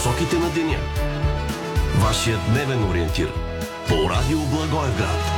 посоките на деня. Вашият дневен ориентир по Радио Благоевград.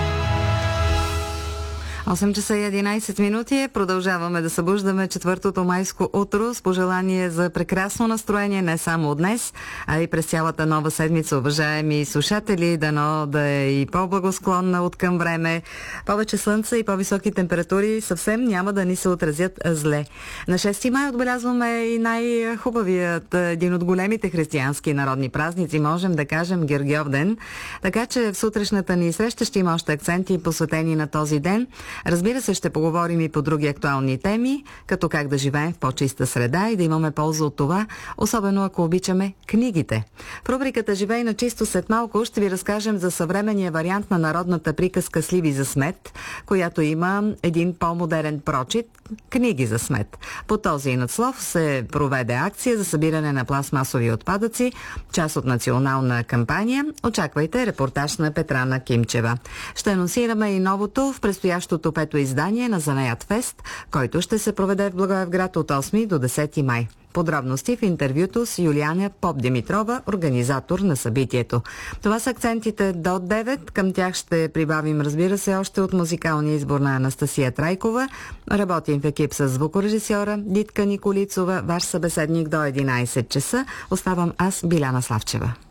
8 часа и 11 минути. Продължаваме да събуждаме четвъртото майско утро с пожелание за прекрасно настроение не само днес, а и през цялата нова седмица, уважаеми слушатели. Дано да е и по-благосклонна от към време. Повече слънце и по-високи температури съвсем няма да ни се отразят зле. На 6 май отбелязваме и най-хубавият, един от големите християнски народни празници, можем да кажем Гергьов ден. Така че в сутрешната ни среща ще има още акценти посветени на този ден. Разбира се, ще поговорим и по други актуални теми, като как да живеем в по-чиста среда и да имаме полза от това, особено ако обичаме книгите. В рубриката "Живей на чисто" след малко ще ви разкажем за съвременния вариант на народната приказка "Сливи за смет", която има един по-модерен прочит – "Книги за смет". По този надслов се проведе акция за събиране на пластмасови отпадъци, част от национална кампания. Очаквайте репортаж на Петрана Кимчева. Ще анонсираме и новото в предстоящото пето издание на Занаят Фест, който ще се проведе в Благоевград от 8 до 10 май. Подробности в интервюто с Юлиана Попдимитрова, организатор на събитието. Това са акцентите до 9. Към тях ще прибавим, разбира се, още от музикалния избор на Анастасия Трайкова. Работим в екип с звукорежисьора Дитка Николицова, ваш събеседник до 11 часа. Оставам аз, Биляна Славчева.